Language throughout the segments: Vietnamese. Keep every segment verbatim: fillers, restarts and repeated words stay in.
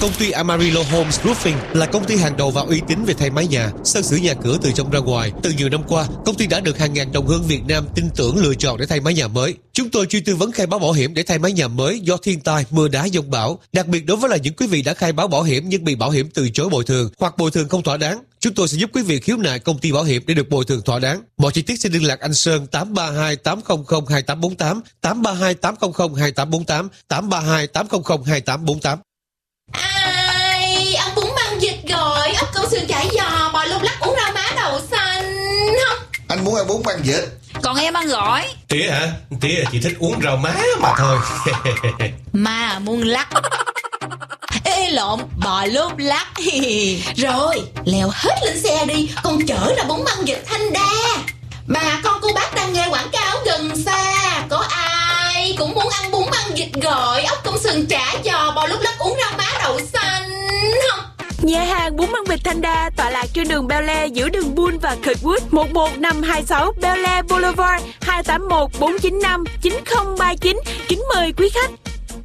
Công ty Amarillo Homes Roofing là công ty hàng đầu và uy tín về thay mái nhà, sơn sửa nhà cửa từ trong ra ngoài. Từ nhiều năm qua, công ty đã được hàng ngàn đồng hương Việt Nam tin tưởng lựa chọn để thay mái nhà mới. Chúng tôi chuyên tư vấn khai báo bảo hiểm để thay mái nhà mới do thiên tai, mưa đá, dông bão. Đặc biệt đối với là những quý vị đã khai báo bảo hiểm nhưng bị bảo hiểm từ chối bồi thường hoặc bồi thường không thỏa đáng, chúng tôi sẽ giúp quý vị khiếu nại công ty bảo hiểm để được bồi thường thỏa đáng. Mọi chi tiết xin liên lạc anh Sơn tám ba hai tám không không hai tám bốn tám, tám ba hai tám không không hai tám bốn tám, tám ba hai tám không không hai tám bốn tám. Ai, ăn bún băng vịt rồi, ốc câu sườn chả giò, bò lung lắc, uống rau má đậu xanh không? Anh muốn ăn bún băng vịt. Còn em ăn gỏi. Tía hả? Tía chỉ thích uống rau má mà thôi. Mà muốn lắc. Ê lộn, bò lúc lắc. Rồi, leo hết lên xe đi, con chở ra bún băng vịt Thanh Đa. Bà con cô bác đang nghe quảng cáo gần xa, có ai cũng muốn ăn bún băng vịt gỏi, ốc công sườn chả giò, bò lúc lắc, uống rau má đậu xanh không? Nhà hàng bún băng vịt Thanh Đa tọa lạc trên đường Bel Air giữa đường Bull và Kirkwood, một một năm hai sáu Bel Air Boulevard, hai tám một bốn chín năm chín không ba chín. Kính mời quý khách.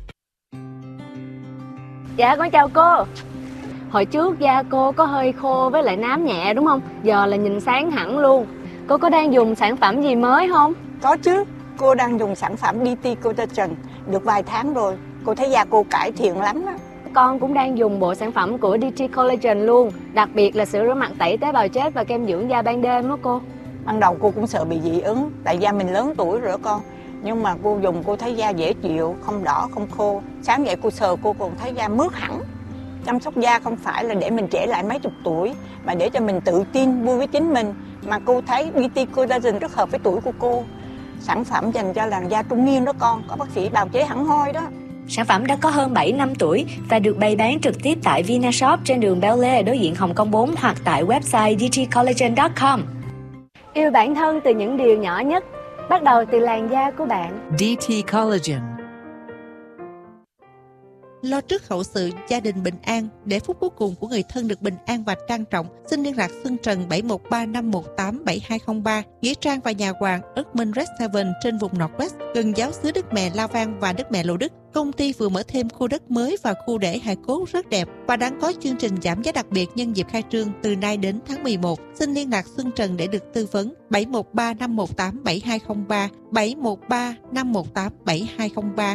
Dạ con chào cô. Hồi trước da cô có hơi khô với lại nám nhẹ đúng không? Giờ là nhìn sáng hẳn luôn. Cô có đang dùng sản phẩm gì mới không? Có chứ, cô đang dùng sản phẩm đê tê Collagen được vài tháng rồi. Cô thấy da cô cải thiện lắm đó. Con cũng đang dùng bộ sản phẩm của đê tê Collagen luôn. Đặc biệt là sữa rửa mặt tẩy tế bào chết và kem dưỡng da ban đêm đó cô. Ban đầu cô cũng sợ bị dị ứng, tại da mình lớn tuổi rồi đó con. Nhưng mà cô dùng cô thấy da dễ chịu, không đỏ, không khô. Sáng dậy cô sờ cô còn thấy da mướt hẳn. Chăm sóc da không phải là để mình trẻ lại mấy chục tuổi, mà để cho mình tự tin, vui với chính mình. Mà cô thấy đê tê Collagen rất hợp với tuổi của cô. Sản phẩm dành cho làn da trung niên đó con, có bác sĩ bào chế hẳn hoi đó. Sản phẩm đã có hơn bảy năm tuổi và được bày bán trực tiếp tại Vinashop trên đường Bel Air đối diện Hồng Kông bốn hoặc tại website d t collagen chấm com. Yêu bản thân từ những điều nhỏ nhất, bắt đầu từ làn da của bạn. đê tê Collagen. Lo trước hậu sự, gia đình bình an, để phút cuối cùng của người thân được bình an và trang trọng, xin liên lạc Xuân Trần bảy một ba năm một tám bảy hai không ba, Nghĩa Trang và Nhà Hoàng Erdman Red Seven trên vùng Northwest, gần giáo xứ Đức Mẹ La Vang và Đức Mẹ Lộ Đức. Công ty vừa mở thêm khu đất mới và khu để hài cốt rất đẹp và đang có chương trình giảm giá đặc biệt nhân dịp khai trương từ nay đến tháng mười một. Xin liên lạc Xuân Trần để được tư vấn bảy một ba năm một tám bảy hai không ba, bảy một ba năm một tám bảy hai không ba.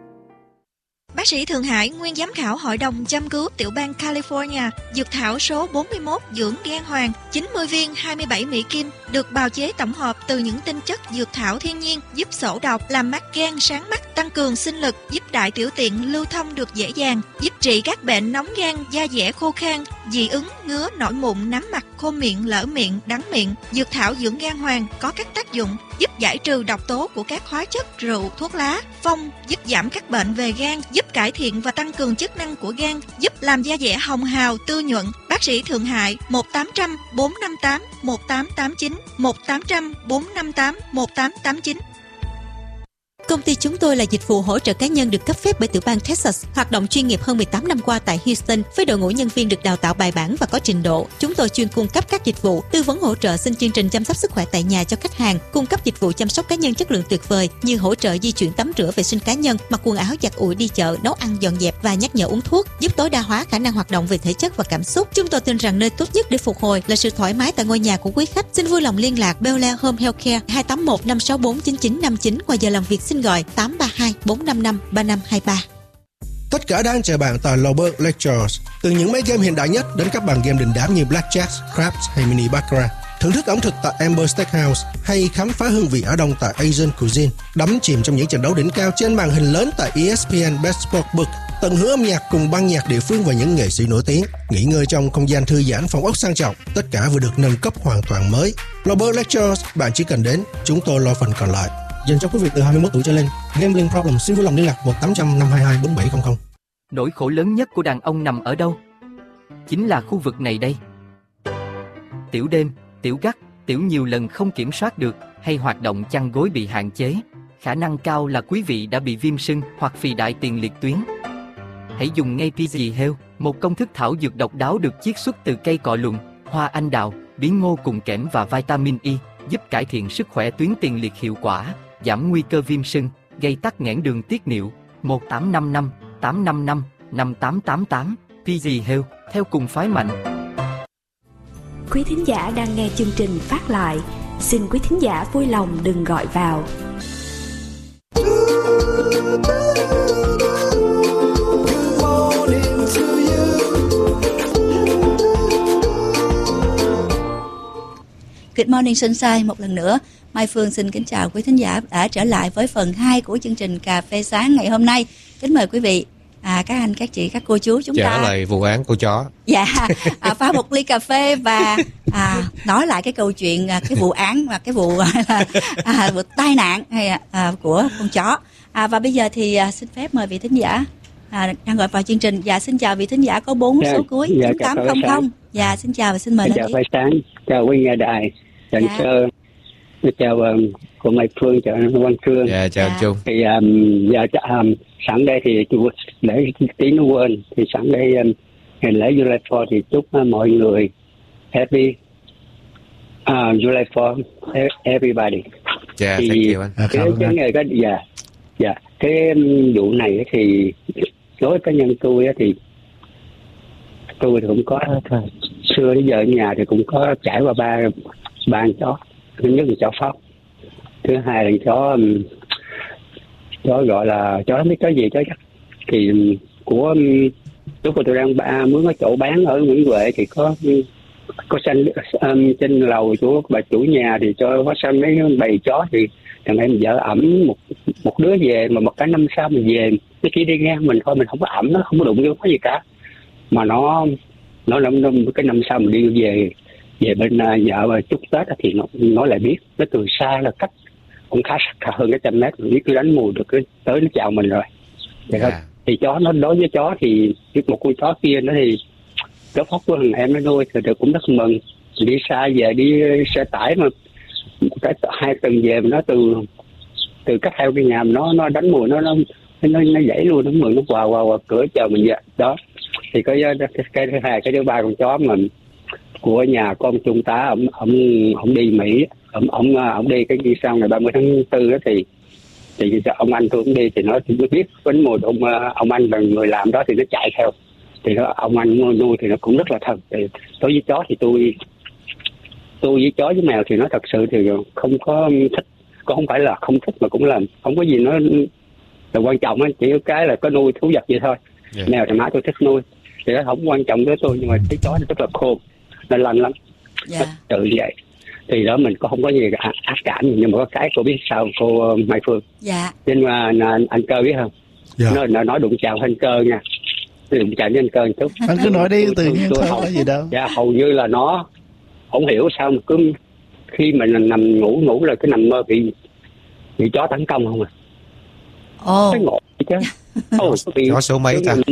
Bác sĩ Thượng Hải, nguyên giám khảo Hội đồng chăm cứu tiểu bang California, dược thảo số bốn mươi mốt dưỡng gan hoàng, chín mươi viên hai mươi bảy mỹ kim, được bào chế tổng hợp từ những tinh chất dược thảo thiên nhiên, giúp sổ độc, làm mắt gan sáng mắt, tăng cường sinh lực, giúp đại tiểu tiện lưu thông được dễ dàng, giúp trị các bệnh nóng gan, da dẻ khô khan, dị ứng, ngứa, nổi mụn, nám mặt, khô miệng, lở miệng, đắng miệng. Dược thảo dưỡng gan hoàng có các tác dụng giúp giải trừ độc tố của các hóa chất rượu, thuốc lá, phong, giúp giảm các bệnh về gan, giúp cải thiện và tăng cường chức năng của gan, giúp làm da dẻ hồng hào, tươi nhuận. Bác sĩ Thượng Hải một tám không không bốn năm tám một tám tám chín, một tám không không bốn năm tám một tám tám chín. Công ty chúng tôi là dịch vụ hỗ trợ cá nhân được cấp phép bởi tiểu bang Texas, hoạt động chuyên nghiệp hơn mười tám năm qua tại Houston với đội ngũ nhân viên được đào tạo bài bản và có trình độ. Chúng tôi chuyên cung cấp các dịch vụ tư vấn hỗ trợ xin chương trình chăm sóc sức khỏe tại nhà cho khách hàng, cung cấp dịch vụ chăm sóc cá nhân chất lượng tuyệt vời như hỗ trợ di chuyển tắm rửa vệ sinh cá nhân, mặc quần áo giặt ủi đi chợ, nấu ăn dọn dẹp và nhắc nhở uống thuốc, giúp tối đa hóa khả năng hoạt động về thể chất và cảm xúc. Chúng tôi tin rằng nơi tốt nhất để phục hồi là sự thoải mái tại ngôi nhà của quý khách. Xin vui lòng liên lạc Bel Air Home Healthcare hai tám một năm sáu bốn chín chín năm chín, ngoài giờ làm việc xin gọi tám ba hai bốn năm năm ba năm hai ba. Tất cả đang chờ bạn tại Lowberg Lectures. Từ những máy game hiện đại nhất đến các bàn game đình đám như Blackjack, Craps hay Mini Baccarat. Thưởng thức ẩm thực tại Amber Steakhouse hay khám phá hương vị Á Đông tại Asian Cuisine. Đắm chìm trong những trận đấu đỉnh cao trên màn hình lớn tại E S P N Best Sportsbook. Tận hưởng âm nhạc cùng ban nhạc địa phương và những nghệ sĩ nổi tiếng. Nghỉ ngơi trong không gian thư giãn, phòng ốc sang trọng. Tất cả vừa được nâng cấp hoàn toàn mới. Lowberg Lectures, bạn chỉ cần đến, chúng tôi lo phần còn lại. Dành cho quý vị từ hai mươi mốt tuổi trở lên. Gambling problem xin vui lòng liên lạc một tám không không năm hai hai bốn bảy không không. Nỗi khổ lớn nhất của đàn ông nằm ở đâu? Chính là khu vực này đây. Tiểu đêm, tiểu gắt, tiểu nhiều lần không kiểm soát được, hay hoạt động chăn gối bị hạn chế. Khả năng cao là quý vị đã bị viêm sưng hoặc phì đại tiền liệt tuyến. Hãy dùng ngay pê giê Health, một công thức thảo dược độc đáo được chiết xuất từ cây cọ lùng, hoa anh đào, bí ngô cùng kẽm và vitamin E, giúp cải thiện sức khỏe tuyến tiền liệt hiệu quả, giảm nguy cơ viêm sưng, gây tắc nghẽn đường tiết niệu. Một tám năm năm tám năm năm năm tám tám tám, pê giê Health theo cùng phái mạnh. Quý thính giả đang nghe chương trình phát lại. Xin quý thính giả vui lòng đừng gọi vào. Good morning Sunshine, một lần nữa Mai Phương xin kính chào quý thính giả đã trở lại với phần hai của chương trình Cà phê sáng ngày hôm nay. Kính mời quý vị, à, các anh, các chị, các cô chú chúng trả ta trả lời vụ án cô chó. Dạ, à, pha một ly cà phê và à, nói lại cái câu chuyện, à, cái vụ án và cái vụ là à, vụ tai nạn hay à, của con chó. À, và bây giờ thì à, xin phép mời vị thính giả à, đang gọi vào chương trình. Dạ, xin chào vị thính giả có bốn dạ, số cuối dạ, chín tám không không. Dạ, xin chào và xin mời lên chào đi. Chào sáng, chào quý nghe đài, chào dạ. sơ, chào um, cô Mai Phương, chào Quang Trương. Dạ, chào dạ. Trung. Thì um, giờ um, sẵn đây thì để tí nó quên, thì sẵn đây um, ngày lễ July fourth thì chúc uh, mọi người happy uh, July fourth everybody. Dạ, thì thank you anh. À, cái cái ngày cái dạ dạ cái um, vụ này thì đối với cá nhân tôi thì tôi thì cũng có xưa đến giờ ở nhà thì cũng có trải qua ba ba con chó. Thứ nhất là chó Pháp, thứ hai là chó chó gọi là chó không biết chó gì chó chắc thì của lúc mà tôi đang ba mướn ở chỗ bán ở Nguyễn Huệ thì có có xanh um, trên lầu của bà chủ nhà thì cho có xanh mấy bầy chó thì thằng em vợ ẩm một một đứa về mà một cái năm sau mình về nó chỉ đi ngang mình thôi, mình không có ẩm nó, không có đụng vô cái gì cả, mà nó nó nó, nó cái năm sau mình đi về về bên uh, vợ và chúc Tết thì nó nó lại biết, nó từ xa là cách cũng khá khá hơn cái trăm mét, mình biết nó đánh mùi được cái tới nó chào mình rồi. Vậy thôi. Thì chó nó đối với chó thì một con chó kia nó thì chó phóc của thằng em nó nuôi thì cũng rất mừng, đi xa về đi xe tải mà cái hai tuần về mà nó từ từ cách theo cái nhà mà nó nó đánh mùi nó nó nó nó dãy luôn, nó mừng nó quào quào quào cửa chờ mình vậy đó. Thì cái cái, cái thứ hai cái thứ ba con chó mình của nhà con trung tá ông ông ông đi Mỹ, ông ông ông đi cái đi sau ngày ba mươi tháng tư đó thì thì ông anh tôi cũng đi thì nó chỉ biết bánh mùi ông ông anh là người làm đó thì nó chạy theo thì nó ông anh nuôi thì nó cũng rất là thân. Thì đối với chó thì tôi tôi với chó với mèo thì nó thật sự thì không có thích, có không phải là không thích mà cũng là không có gì nó là quan trọng á, chỉ có cái là có nuôi thú vật vậy thôi. Yeah. Mèo thì má tôi thích nuôi thì nó không quan trọng với tôi, nhưng mà cái chó nó rất là khôn, nó lanh lắm. Yeah. Tự như vậy thì đó mình có không có gì ác cảm, nhưng mà có cái cô biết sao cô Mai Phương. Dạ. Nhưng mà anh Cơ biết không? Dạ. Nó, nó nói đụng chào anh Cơ nha, đụng chào với anh Cơ chút. Anh cứ nói đi, tự nhiên thôi, có gì đâu. Dạ, hầu như là nó không hiểu sao mà cứ khi mà nằm ngủ ngủ là cái nằm mơ bị bị chó tấn công không à. Ồ. Cái ngộ chứ. Ồ, bị chó số mấy ta?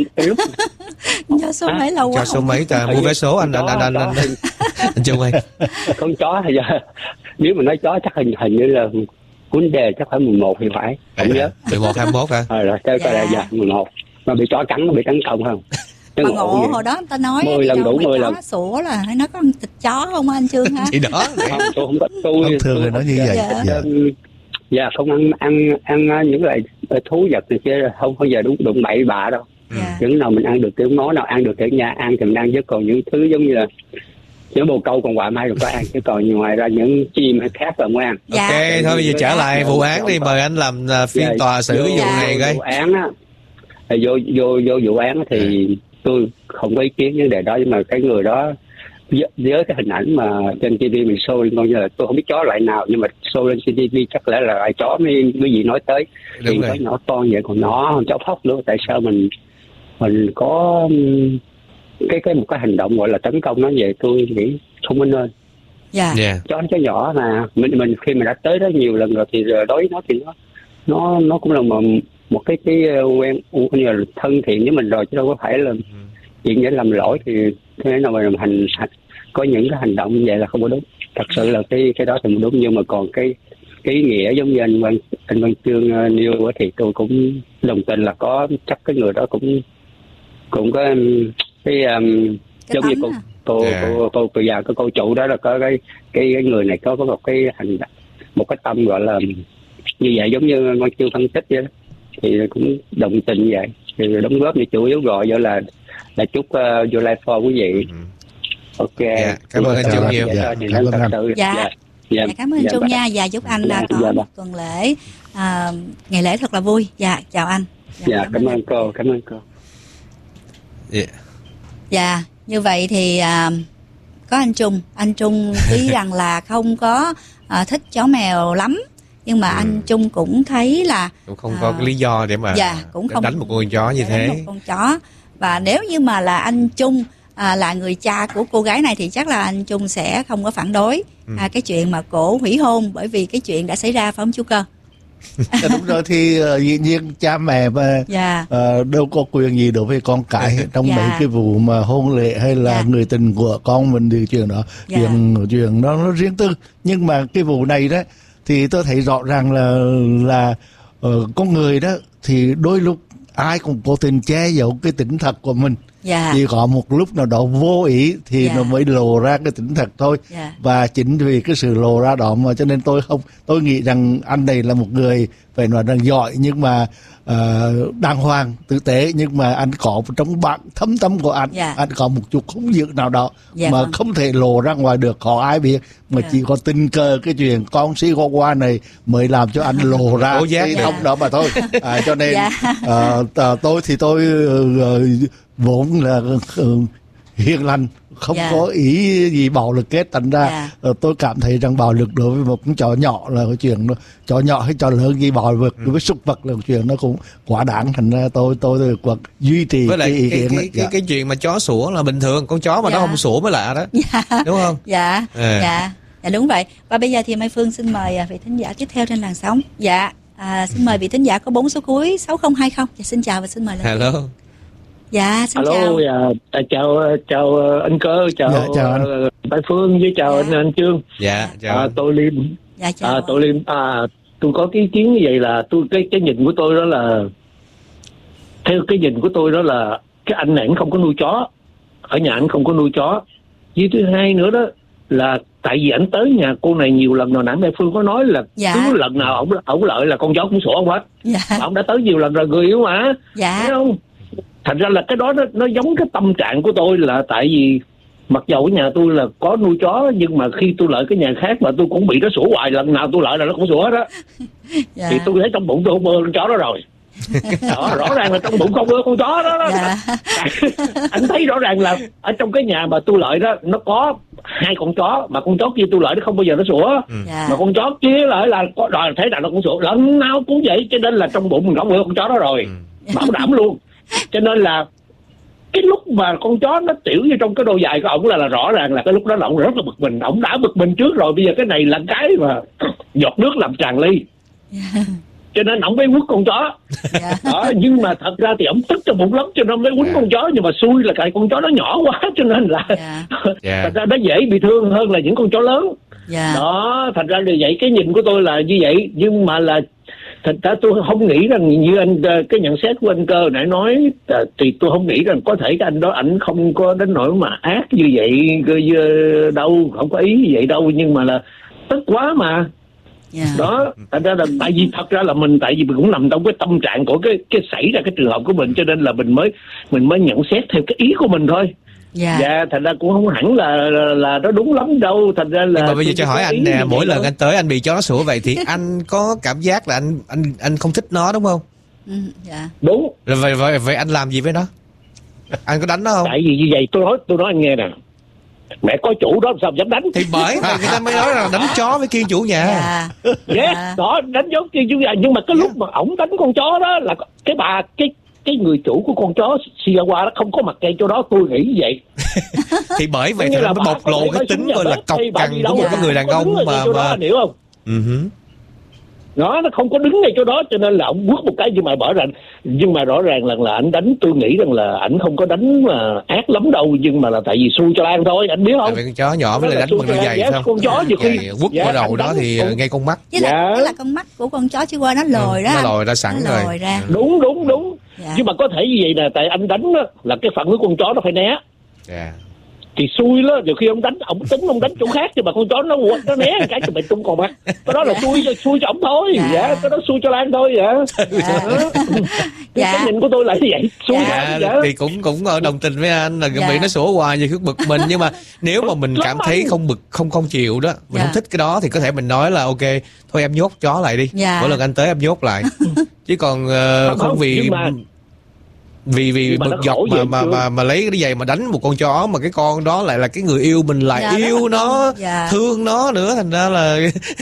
Chó số mấy lâu quá. Chó số mấy ta? Mua vé số anh anh anh anh anh anh Trung ơi. Con chó thì giờ nếu mà nói chó chắc hình hình như là cuốn đề chắc phải mười một thì phải. Không nhớ. mười một hai mươi mốt hả? Ờ rồi, cái coi là dạ mười một. Mà bị chó cắn, bị tấn công không? Mà ngộ hồi đó người ta nói mười lần đủ mười lần. Sủa là hay nói có thịt chó không anh Trương hả? Thì đó. Không, tôi không có tôi. Thông thường là nói như vậy. Dạ. Dạ. Dạ không ăn ăn ăn những loại thú vật này kia, không bao giờ đúng đụng bậy bạ đâu. Yeah. Những nào mình ăn được cái món nào ăn được ở nhà ăn thì mình ăn, chứ còn những thứ giống như là những bồ câu còn quạ mai đừng có ăn, chứ còn ngoài ra những chim hay khác là không ăn. Yeah. Ok, yeah. Thôi bây giờ trả lại vụ án đi, mời anh làm uh, phiên yeah. tòa xử cái vụ yeah. này coi. Vụ án á, vô vô vô vụ án thì yeah. tôi không có ý kiến vấn đề đó, nhưng mà cái người đó với cái hình ảnh mà trên ti vi mình show lên, coi như là tôi không biết chó loại nào, nhưng mà show lên trên ti vi chắc lẽ là loại chó mới quý vị nói tới. Đúng thì có nhỏ con vậy, còn nó chó phóc nữa, tại sao mình mình có cái cái một cái hành động gọi là tấn công nó vậy, tôi nghĩ không có nên. Yeah. Yeah. Chó chó nhỏ mà mình mình khi mà đã tới đó nhiều lần rồi thì đối với nó thì nó nó nó cũng là một, một cái cái quen như là thân thiện với mình rồi, chứ đâu có phải là ừ. chuyện để làm lỗi thì thế nào mà hành, hành có những cái hành động như vậy là không có đúng. Thật sự là cái cái đó thì đúng, nhưng mà còn cái cái ý nghĩa giống như anh Văn anh Văn Trương uh, nêu thì tôi cũng đồng tình là có chắc cái người đó cũng cũng có um, cái um, giống như cô à? cô, yeah. cô cô cô già cái cô chủ đó là có cái cái, cái người này có có một cái hành một cái tâm gọi là như vậy, giống như Văn Trương phân tích vậy đó. Thì cũng đồng tình vậy, thì đóng góp thì chủ yếu gọi vậy là là chúc uh, July four quý vị. Ừ. Ok. Dạ, cảm ơn anh Trung nhiều. Dạ, dạ, dạ. Dạ, dạ cảm ơn dạ, Trung dạ, nha, và chúc anh dạ, có dạ, một tuần lễ à, ngày lễ thật là vui. Dạ, chào anh. Dạ, dạ cảm, cảm ơn cô, cảm ơn cô. Yeah. Dạ, như vậy thì à, có anh Trung, anh Trung nghĩ rằng là không có à, thích chó mèo lắm, nhưng mà ừ. anh Trung cũng thấy là cũng không à, có cái lý do để mà dạ, cũng không đánh một con chó như thế. Một con chó. Và nếu như mà là anh Trung à, là người cha của cô gái này thì chắc là anh Trung sẽ không có phản đối ừ. à, cái chuyện mà cổ hủy hôn, bởi vì cái chuyện đã xảy ra, phải không chú Cơ? Đúng rồi, thì uh, dĩ nhiên cha mẹ mà yeah. uh, đâu có quyền gì đối với con cái trong yeah. mấy cái vụ mà hôn lễ hay là yeah. người tình của con mình thì chuyện đó yeah. chuyện chuyện đó nó riêng tư. Nhưng mà cái vụ này đó thì tôi thấy rõ ràng là là uh, con người đó thì đôi lúc ai cũng cố tình che giấu cái tính thật của mình. Yeah. Chỉ có một lúc nào đó vô ý thì yeah. nó mới lộ ra cái tính thật thôi. Yeah. Và chính vì cái sự lộ ra đó mà cho nên tôi không tôi nghĩ rằng anh này là một người phải nói rằng giỏi, nhưng mà uh, đàng hoàng, tử tế, nhưng mà anh có trong bản thâm tâm của anh, yeah. anh có một chút khung dưỡng nào đó yeah, mà vâng. không thể lộ ra ngoài được, có ai biết, mà yeah. chỉ có tình cờ cái chuyện con si qua qua này mới làm cho anh lộ ra cái thông yeah. đó mà thôi. À, cho nên yeah. uh, tôi thì tôi uh, vốn là uh, hiền lành, không yeah. có ý gì bạo lực kết, thành ra yeah. uh, tôi cảm thấy rằng bạo lực đối với một con chó nhỏ là cái chuyện nó, chó nhỏ hay chó lớn gì bạo lực đối với súc vật là chuyện nó cũng quá đáng, thành ra tôi tôi tôi quật duy trì với lại cái ý cái, kiến cái, đó. cái, Dạ. cái chuyện mà chó sủa là bình thường, con chó mà yeah. nó không sủa mới lạ đó, yeah. đúng không? Dạ, à. dạ, dạ đúng vậy. Và bây giờ thì Mai Phương xin mời vị thính giả tiếp theo trên làn sóng. Dạ, à, xin mời vị thính giả có bốn số cuối sáu không hai không. Dạ, xin chào và xin mời lên. Hello. Dạ, xin Hello, chào. dạ, chào chào anh Cơ, chào dạ, chào Mai Phương với chào dạ. anh, anh Trương. Dạ, chào. À, tôi Liêm. Dạ, chào. À, tôi Liêm. À, tôi có cái ý kiến như vậy là tôi cái cái nhìn của tôi đó là theo cái nhìn của tôi đó là cái anh này không có nuôi chó, ở nhà anh không có nuôi chó. Với thứ hai nữa đó là tại vì anh tới nhà cô này nhiều lần rồi, nãy Mai Phương có nói là dạ. cứ lần nào ổng ổng lợi là con chó cũng sủa ông hết. Dạ. Ông đã tới nhiều lần rồi, người yêu mà. Dạ. Thấy không? Thành ra là cái đó nó, nó giống cái tâm trạng của tôi, là tại vì mặc dầu ở nhà tôi là có nuôi chó, nhưng mà khi tôi lợi cái nhà khác mà tôi cũng bị nó sủa hoài, lần nào tôi lợi là nó cũng sủa đó. Dạ. Thì tôi thấy trong bụng tôi không ưa con chó đó rồi. Đó, rõ ràng là trong bụng không ưa con chó đó, đó. Dạ. Anh thấy rõ ràng là ở trong cái nhà mà tôi lợi đó nó có hai con chó, mà con chó kia tôi lợi nó không bao giờ nó sủa. Dạ. Mà con chó kia lợi là có đòi thấy là nó cũng sủa, lần nào cũng vậy, cho nên là trong bụng mình không ưa con chó đó rồi. Bảo đảm luôn. Cho nên là cái lúc mà con chó nó tiểu vô trong cái đôi giày của ổng là, là rõ ràng là cái lúc đó là ổng rất là bực mình. Ổng đã bực mình trước rồi, bây giờ cái này là cái mà giọt nước làm tràn ly. Yeah. Cho nên ổng mới quất con chó. Yeah. Đó, nhưng mà thật ra thì ổng tức trong bụng lắm cho nên mới quýnh yeah. con chó, nhưng mà xui là cái con chó nó nhỏ quá cho nên là yeah. Yeah. thật ra nó dễ bị thương hơn là những con chó lớn. Yeah. Đó, thành ra như vậy cái nhìn của tôi là như vậy, nhưng mà là thật ra tôi không nghĩ rằng như anh cái nhận xét của anh Cơ nãy nói thì tôi không nghĩ rằng có thể cái anh đó ảnh không có đến nỗi mà ác như vậy đâu, không có ý như vậy đâu, nhưng mà là tức quá mà. Yeah. Đó, thành ra là tại vì thật ra là mình tại vì mình cũng nằm trong cái tâm trạng của cái cái xảy ra cái trường hợp của mình, cho nên là mình mới mình mới nhận xét theo cái ý của mình thôi. Dạ, yeah, thành ra cũng không hẳn là là, là nó đúng lắm đâu, thành ra là. Nhưng mà bây giờ cho hỏi anh nè, mỗi lần thôi. Anh tới anh bị chó nó sủa vậy thì anh có cảm giác là anh anh anh không thích nó đúng không? Ừ, dạ. Đúng. Rồi vậy, vậy vậy anh làm gì với nó? Anh có đánh nó không? Tại vì như vậy tôi nói tôi nói anh nghe nè, mẹ có chủ đó sao dám đánh? Thì bởi vậy người ta mới nói là đánh chó với kiêng chủ nhà. Dạ. Yeah, yeah. Đó, đánh chó kiêng chủ nhà, nhưng mà cái lúc mà ổng đánh con chó đó là cái bà cái cái người chủ của con chó Chihuahua đó không có mặt cây chỗ đó, tôi nghĩ vậy. Thì bởi vậy thì nó bộc lộ cái tính gọi là cọc cằn của một cái người đàn ông mà mà hiểu không? Uh-huh. Nó nó không có đứng ngay chỗ đó cho nên là ông quất một cái, nhưng mà bỏ rằng nhưng mà rõ ràng là là ảnh đánh, tôi nghĩ rằng là ảnh không có đánh mà ác lắm đâu, nhưng mà là tại vì xui cho Lan thôi, anh biết không? Tại con chó nhỏ với lại đánh bằng đôi giày phải không? Con chó nhiều khi quất dạ, vào đầu đó thì con... ngay con mắt. Với dạ. là, là con mắt của con chó chỉ qua nó lồi ừ, ra. Nó lồi ra sẵn nó rồi. Lồi ra. Đúng đúng đúng. Dạ. Nhưng mà có thể như vậy nè, tại anh đánh đó, là cái phản ứng con chó nó phải né. Dạ. thì xui đó, nhiều khi ông đánh, ông tính ông đánh chỗ khác nhưng mà con chó nó nó né cái cho mình tung còn mặt, cái đó là xui xui cho ông thôi, dạ, dạ cái đó xui cho Lan thôi, dạ. Dạ. Dạ. Cái nhìn của tôi là như vậy, xui dạ. Dạ. Thì cũng cũng đồng tình với anh là dạ. bị nó sủa hoài nhiều khi bực mình, nhưng mà nếu mà mình cảm thấy không bực, không không chịu đó, mình dạ. không thích cái đó thì có thể mình nói là ok, thôi em nhốt chó lại đi, dạ. mỗi lần anh tới em nhốt lại, chứ còn uh, không, không vì mà... vì vì bực dọc mà mà, mà mà lấy cái giày mà đánh một con chó mà cái con đó lại là cái người yêu mình, lại dạ, yêu nó, dạ. thương nó nữa, thành ra là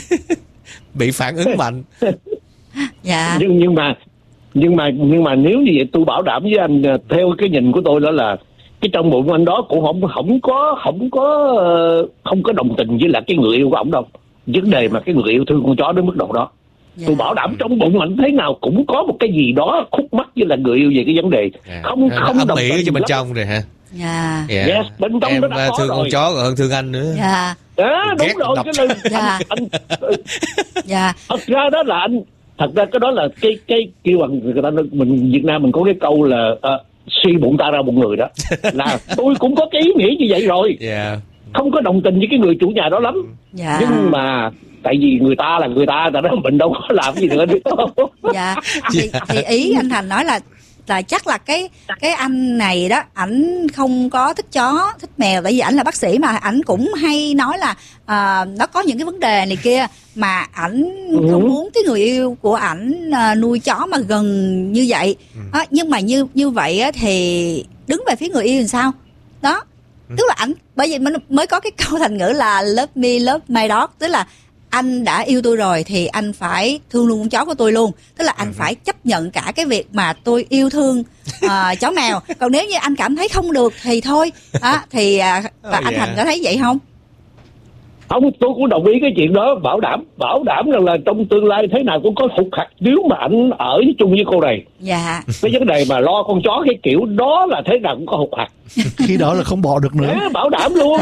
bị phản ứng mạnh. Dạ. Nhưng nhưng mà nhưng mà nhưng mà nếu như vậy tôi bảo đảm với anh, theo cái nhìn của tôi đó là cái trong bụng anh đó cũng không không có không có không có đồng tình với lại cái người yêu của ông đâu. Vấn đề mà cái người yêu thương con chó đến mức độ đó. Yeah. Tôi bảo đảm trong bụng anh thế nào cũng có một cái gì đó khúc mắc với là người yêu về cái vấn đề yeah. không yeah. không đồng tình cho bên trong rồi hả? Dạ. Yeah. Yeah. Bên trong em nó đã thương có con rồi. chó còn hơn thương anh nữa. Dạ. Đó, đúng rồi cái này. Dạ. Anh, dạ. Thật ra đó là anh, thật ra cái đó là cái cái kêu bằng người ta, mình Việt Nam mình có cái câu là uh, suy bụng ta ra bụng người đó. Là tôi cũng có cái ý nghĩa như vậy rồi. Yeah. Không có đồng tình với cái người chủ nhà đó lắm. Dạ. Nhưng mà tại vì người ta là người ta, tại đó mình đâu có làm gì nữa. Dạ. Thì, thì ý anh Thành nói là là chắc là cái cái anh này đó, ảnh không có thích chó, thích mèo, tại vì ảnh là bác sĩ mà, ảnh cũng hay nói là uh, nó có những cái vấn đề này kia mà ảnh ừ. không muốn cái người yêu của ảnh uh, nuôi chó mà gần như vậy. Ừ. À, nhưng mà như như vậy á, thì đứng về phía người yêu làm sao? Đó. Ừ. Tức là ảnh, bởi vì mình mới có cái câu thành ngữ là love me, love my dog, tức là anh đã yêu tôi rồi thì anh phải thương luôn con chó của tôi luôn. Tức là anh ừ. phải chấp nhận cả cái việc mà tôi yêu thương uh, chó mèo. Còn nếu như anh cảm thấy không được thì thôi. À, thì uh, và oh, anh yeah. Thành có thấy vậy không? Không, tôi cũng đồng ý cái chuyện đó. Bảo đảm Bảo đảm rằng là trong tương lai thế nào cũng có hụt hạt nếu mà anh ở chung với cô này. Dạ. Cái vấn đề mà lo con chó cái kiểu đó là thế nào cũng có hụt hạt. Khi đó là không bỏ được nữa. À, bảo đảm luôn.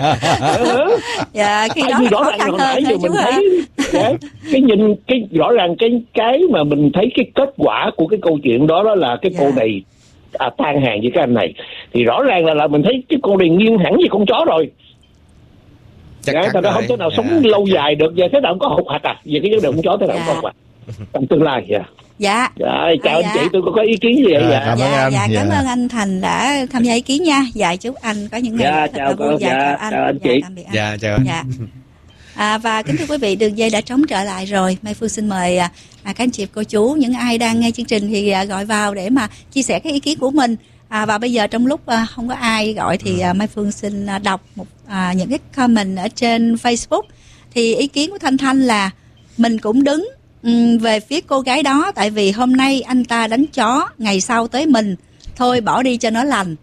Dạ, khi đó là khó khăn hơn mình thấy cái, cái nhìn cái rõ ràng cái cái mà mình thấy cái kết quả của cái câu chuyện đó đó là cái dạ. cô này à, tan hàng với cái anh này, thì rõ ràng là là mình thấy cái cô này nghiêng hẳn với con chó rồi. Chắc dạ, nó không thể nào dạ, sống dạ, lâu dạ. dài được, về thế nào cũng có hụt hạt à, về cái vấn đề con chó thế nào cũng dạ. có hụt hạt trong tương lai. Dạ. Dạ. Dạ, chào dạ. anh chị, tôi có cái ý kiến gì vậy? Dạ, dạ. dạ, anh. dạ, cảm dạ. ơn anh Thành đã tham gia ý kiến nha. Dạ, chúc anh có những ngày dạ, thật là vui. Dạ, dạ, chào anh. Chào anh chị. Dạ, anh. Dạ, chào anh. Dạ. À, và kính thưa quý vị, đường dây đã trống trở lại rồi. Mai Phương xin mời à, các anh chị cô chú, những ai đang nghe chương trình thì à, gọi vào để mà chia sẻ cái ý kiến của mình. À, và bây giờ trong lúc à, không có ai gọi thì à, Mai Phương xin à, đọc một à, những cái comment ở trên Facebook. Thì ý kiến của Thanh Thanh là mình cũng đứng um, về phía cô gái đó, tại vì hôm nay anh ta đánh chó, ngày sau tới mình, thôi bỏ đi cho nó lành.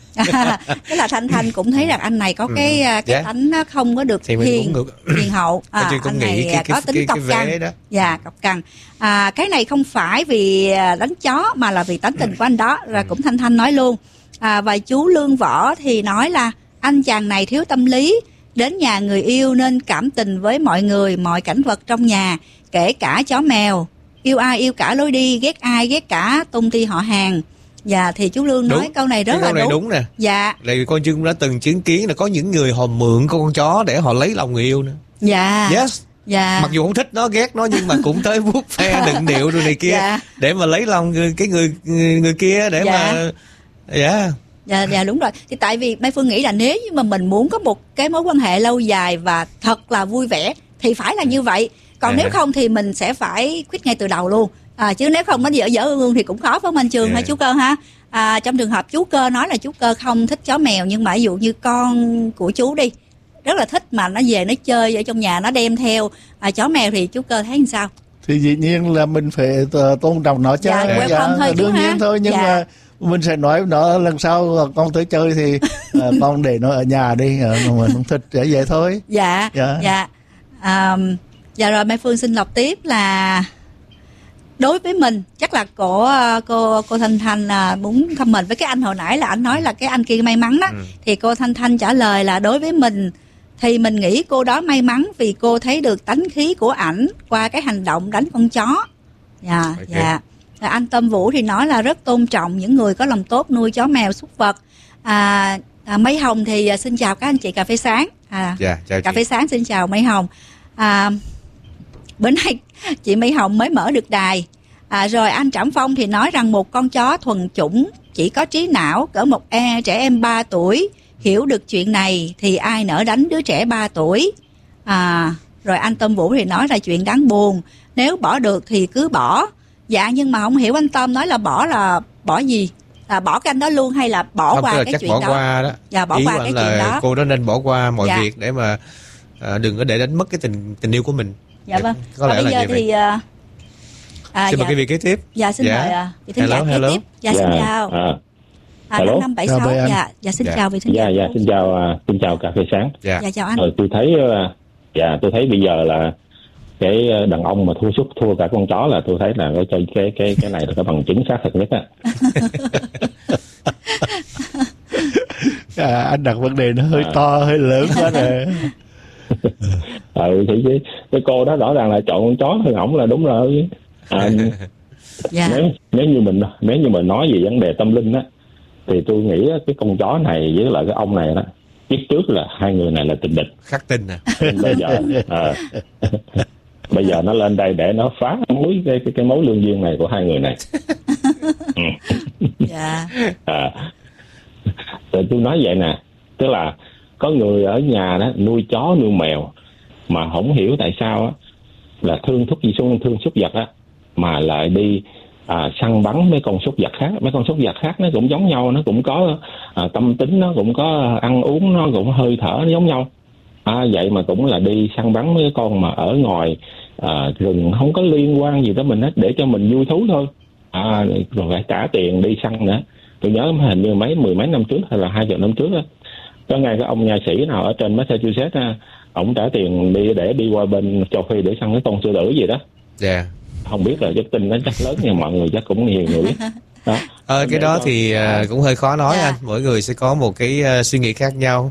Tức là Thanh Thanh cũng thấy rằng anh này có cái cái yeah. tánh không có được hiền hiền hậu. À, anh này cái, có tính cái, cọc cằn. Dạ, cọc cằn. À, cái này không phải vì đánh chó mà là vì tánh tình của anh đó, là cũng Thanh Thanh nói luôn. À, và chú Lương Võ thì nói là anh chàng này thiếu tâm lý, đến nhà người yêu nên cảm tình với mọi người, mọi cảnh vật trong nhà, kể cả chó mèo, yêu ai yêu cả lối đi, ghét ai ghét cả tung ty họ hàng. Dạ, thì chú Lương nói đúng. câu này rất cái là câu này đúng. đúng nè. Dạ. Tại con Trưng đã từng chứng kiến là có những người họ mượn con chó để họ lấy lòng người yêu nữa. Dạ. Yes. Dạ. Mặc dù không thích nó, ghét nó, nhưng mà cũng tới vuốt ve đựng điệu rồi này kia dạ. để mà lấy lòng người, cái người người, người kia để dạ. mà dạ. Dạ, dạ đúng rồi. Thì tại vì Mai Phương nghĩ là nếu như mà mình muốn có một cái mối quan hệ lâu dài và thật là vui vẻ thì phải là như vậy. Còn à. nếu không thì mình sẽ phải quit ngay từ đầu luôn. À, chứ nếu không nó dở dở ương ương thì cũng khó phải không anh Trường yeah. hả chú Cơ ha? À, trong trường hợp chú Cơ nói là chú Cơ không thích chó mèo, nhưng mà ví dụ như con của chú đi rất là thích mà nó về nó chơi ở trong nhà, nó đem theo à, chó mèo thì chú Cơ thấy làm sao? Thì dĩ nhiên là mình phải tôn trọng nó chứ. Dạ, dạ, dạ, thôi, đương nhiên ha? thôi, nhưng dạ. mà mình sẽ nói nó lần sau con tới chơi thì uh, con để nó ở nhà đi, uh, mình không thích để vậy thôi. Dạ, dạ, dạ. À, dạ rồi Mai Phương xin lọc tiếp là đối với mình chắc là cô cô cô Thanh Thanh à, muốn comment với cái anh hồi nãy là anh nói là cái anh kia may mắn đó, ừ. thì cô Thanh Thanh trả lời là đối với mình thì mình nghĩ cô đó may mắn vì cô thấy được tánh khí của ảnh qua cái hành động đánh con chó. Dạ, okay. dạ. Anh Tâm Vũ thì nói là rất tôn trọng những người có lòng tốt nuôi chó mèo súc vật. À, À, Mấy Hồng thì à, xin chào các anh chị cà phê sáng. À, Dạ, chào cà chị. phê sáng xin chào Mấy Hồng. À, bữa nay chị Mấy Hồng mới mở được đài. À, rồi anh Trạm Phong thì nói rằng một con chó thuần chủng chỉ có trí não cỡ một e trẻ em ba tuổi hiểu được chuyện này thì ai nỡ đánh đứa trẻ ba tuổi. À, rồi anh Tâm Vũ thì nói là chuyện đáng buồn, nếu bỏ được thì cứ bỏ. Dạ nhưng mà không hiểu anh Tâm nói là bỏ là bỏ gì? À, bỏ cái anh đó luôn hay là bỏ Không, qua tức là cái chắc chuyện bỏ đó? qua đó. Dạ bỏ Ý qua của cái anh chuyện là đó. cô đó nên bỏ qua mọi Dạ. việc để mà à, đừng có để đánh mất cái tình tình yêu của mình. Dạ vâng. Có Và lẽ bây là giờ như thì vậy. à, à, Xin mời dạ, cái vị kế tiếp. dạ xin Dạ. mời à, vị thính Hello, giả kế hello. tiếp. Dạ xin chào. À, À, hello. năm năm bảy Chào sáu. bé anh. Dạ, dạ xin Dạ. chào vị thính giả. Dạ, dạ, xin chào, à, xin chào cà phê sáng. Dạ, Dạ chào anh. Ờ, tôi thấy, ờ, dạ, tôi thấy bây giờ là cái đàn ông mà thua sút thua cả con chó là tôi thấy là cái cái cái cái này là cái bằng chứng xác thực nhất á. À, anh đặt vấn đề nó hơi À. to, hơi lớn quá rồi. Ừ, thì cái, cái cô đó rõ ràng là chọn con chó hơn ổng là đúng rồi. À, Dạ. nếu nếu như mình nếu như mình nói về vấn đề tâm linh á, thì tôi nghĩ á, cái con chó này với lại cái ông này đó, biết trước là hai người này là tình địch. Khắc tinh à. Nên bây giờ à, bây giờ nó lên đây để nó phá mối cái cái, cái mối lương duyên này của hai người này. Ừ. Dạ. À, rồi tôi nói vậy nè, tức là có người ở nhà đó nuôi chó nuôi mèo mà không hiểu tại sao á, là thương thúc gì xuống thương súc vật á, mà lại đi à, săn bắn mấy con súc vật khác. Mấy con súc vật khác nó cũng giống nhau, nó cũng có à, tâm tính, nó cũng có ăn uống, nó cũng hơi thở nó giống nhau. À, vậy mà cũng là đi săn bắn mấy cái con mà ở ngoài à, rừng không có liên quan gì tới mình hết, để cho mình vui thú thôi. À, rồi phải trả tiền đi săn nữa. Tôi nhớ hình như mấy mười mấy năm trước hay là hai chục năm trước á, có ngay cái ông nha sĩ nào ở trên Massachusetts á, ổng trả tiền đi để đi qua bên châu Phi để săn cái con sư tử gì đó. Dạ. Không biết là cái tin nó chắc lớn nhưng mọi người chắc cũng nhiều người biết. Đó. Ờ, cái đó thì à, cũng hơi khó nói anh. Mỗi người sẽ có một cái à, suy nghĩ khác nhau.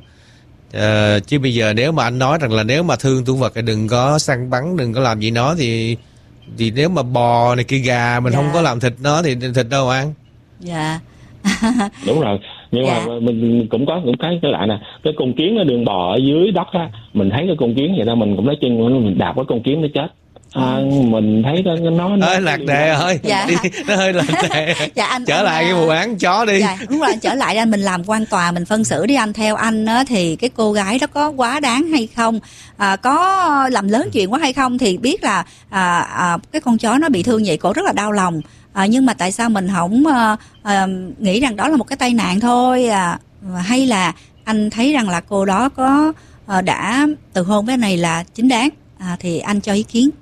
À, chứ bây giờ nếu mà anh nói rằng là nếu mà thương thú vật thì đừng có săn bắn, đừng có làm gì nó thì thì nếu mà bò này kia gà mình Dạ. không có làm thịt nó thì thịt đâu ăn. Dạ. Đúng rồi, nhưng Dạ. mà mình cũng có cũng cái cái lạ nè, cái con kiến nó đường bò ở dưới đất á, mình thấy cái con kiến vậy đó, mình cũng lấy chân mình đạp cái con kiến nó chết. À, mình thấy nó nó nó Ơi lạc đề ơi. Dạ. Đi, nó hơi lạc đề. Dạ anh Trở anh, lại cái à, vụ án chó đi. Dạ, đúng rồi anh trở lại anh, mình làm quan tòa mình phân xử đi anh. Theo anh á, thì cái cô gái đó có quá đáng hay không, à, có làm lớn chuyện quá hay không, thì biết là à, à, cái con chó nó bị thương vậy cổ rất là đau lòng, à, nhưng mà tại sao mình không à, à, nghĩ rằng đó là một cái tai nạn thôi, à, hay là anh thấy rằng là cô đó có à, đã từ hôn với anh này là chính đáng, à, thì anh cho ý kiến.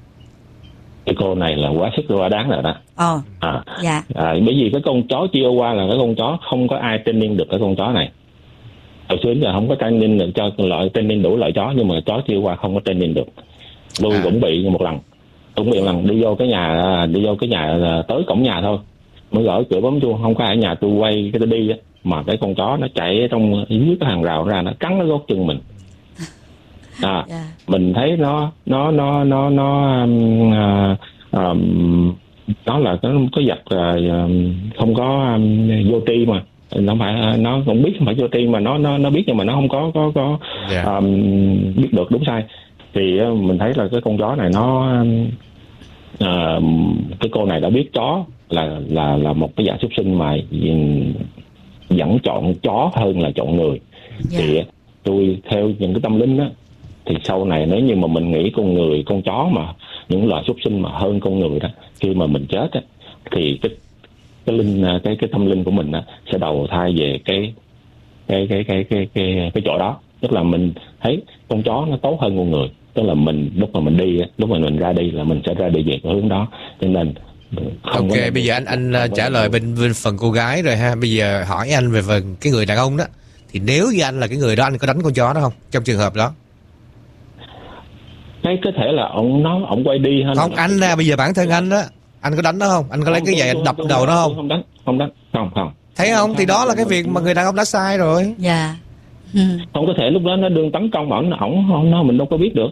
Cái cô này là quá sức quá đáng rồi đó. Ờ. À, Dạ. à, bởi vì cái con chó Chihuahua là cái con chó không có ai training được cái con chó này. Hồi xưa giờ không có training được cho loại training đủ loại chó, nhưng mà chó Chihuahua không có training được. Tôi À. cũng bị một lần, cũng bị một lần đi vô cái nhà đi vô cái nhà tới cổng nhà thôi, mới gõ cửa bấm chuông, không có ai ở nhà, tôi quay cái tôi đi á, mà cái con chó nó chạy ở trong dưới cái hàng rào ra, nó cắn nó gót chân mình. À, Yeah. mình thấy nó nó nó nó nó um, uh, um, nó là cái cái vật uh, không có um, vô tri, mà nó không phải, nó cũng biết không phải vô tri, mà nó nó nó biết nhưng mà nó không có có có Dạ. um, biết được đúng sai. Thì uh, mình thấy là cái con chó này nó um, uh, cái cô này đã biết chó là là là một cái dạng súc sinh mà um, vẫn chọn chó hơn là chọn người. Dạ. Thì uh, tôi theo những cái tâm linh á, thì sau này nếu như mà mình nghĩ con người, con chó mà những loài súc sinh mà hơn con người đó, khi mà mình chết á, thì cái cái linh cái cái tâm linh của mình á, sẽ đầu thai về cái cái cái cái cái cái cái chỗ đó. Tức là mình thấy con chó nó tốt hơn con người, tức là mình lúc mà mình đi, lúc mà mình ra đi là mình sẽ ra đi về cái hướng đó. Cho nên không Ok, có bây giờ anh anh uh, trả lời bên bên phần cô gái rồi ha. Bây giờ hỏi anh về phần cái người đàn ông đó. Thì nếu như anh là cái người đó, anh có đánh con chó đó không? Trong trường hợp đó. cái có thể là ông nó ông quay đi hơn. Không, anh ra bây giờ bản thân anh đó, anh có đánh nó không? Anh có lấy cái giày anh đập đầu nó không? Không đánh, không đánh, không không. Thấy không? Thì đó là cái việc mà người đàn ông đã sai rồi. Dạ. Không có thể lúc đó nó đương tấn công ổng, ổng không nó mình đâu có biết được.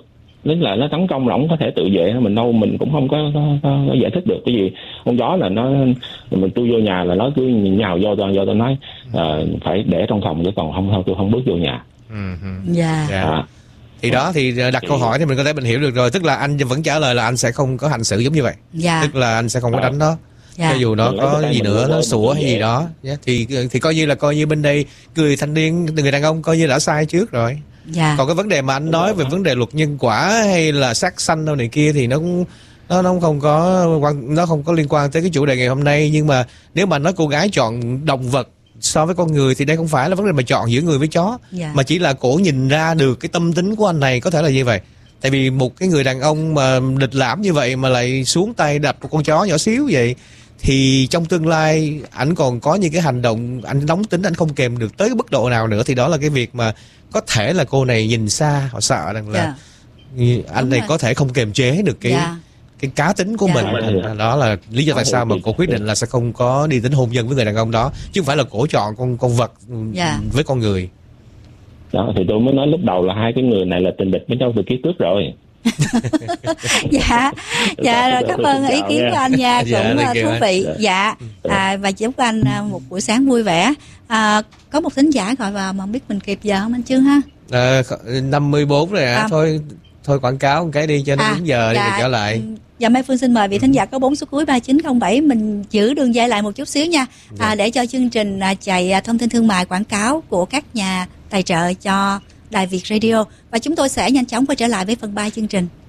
nên là nó tấn công là ổng có thể tự vệ, mình đâu mình cũng không có, có, có, có giải thích được. Cái gì con chó là nó mình tôi vô nhà là nó cứ nhào vô tôi, vô tôi nói uh, phải để trong phòng chứ còn không thôi tôi không bước vô nhà. Dạ. Dạ. À. Thì đó thì đặt thì... câu hỏi thì mình có thể mình hiểu được rồi, tức là anh vẫn trả lời là anh sẽ không có hành xử giống như vậy. Dạ. Tức là anh sẽ không có đánh nó. Dạ. Cho dù nó mình có gì nữa, nó sủa hay gì đó, yeah. thì thì coi như là coi như bên đây người thanh niên, người đàn ông coi như đã sai trước rồi. Dạ. Còn cái vấn đề mà anh nói về vấn đề luật nhân quả hay là sát sanh đâu này kia thì nó cũng nó nó không có quan, nó không có liên quan tới cái chủ đề ngày hôm nay. Nhưng mà nếu mà nói cô gái chọn động vật so với con người thì đây không phải là vấn đề mà chọn giữa người với chó, dạ. mà chỉ là cổ nhìn ra được cái tâm tính của anh này có thể là như vậy. Tại vì một cái người đàn ông mà lịch lãm như vậy mà lại xuống tay đập một con chó nhỏ xíu vậy thì trong tương lai ảnh còn có những cái hành động anh nóng tính, anh không kèm được tới cái mức độ nào nữa, thì đó là cái việc mà có thể là cô này nhìn xa, họ sợ rằng là yeah. anh Đúng này rồi. Có thể không kềm chế được cái yeah. cái cá tính của yeah. mình. Đó là lý do tại sao mà cô quyết định là sẽ không có đi đến hôn nhân với người đàn ông đó, chứ không phải là cổ chọn con con vật yeah. với con người. Đó thì tôi mới nói lúc đầu là hai cái người này là tình địch với nhau từ kiếp trước rồi. Dạ, dạ rồi cảm ơn ý kiến của anh nha, cũng dạ, thú vị. Dạ, à, và chúc anh một buổi sáng vui vẻ. À, có một thính giả gọi vào mà không biết mình kịp giờ không anh Trương ha? À, năm mươi bốn rồi à, à. thôi thôi quảng cáo một cái đi cho nó à, đúng giờ đi dạ, mình trở lại. Dạ Mai Phương xin mời vị thính giả có bốn số cuối ba chín không bảy, mình giữ đường dây lại một chút xíu nha, dạ. à, để cho chương trình à, chạy thông tin thương mại quảng cáo của các nhà tài trợ cho Đài Việt Radio, và chúng tôi sẽ nhanh chóng quay trở lại với phần ba chương trình.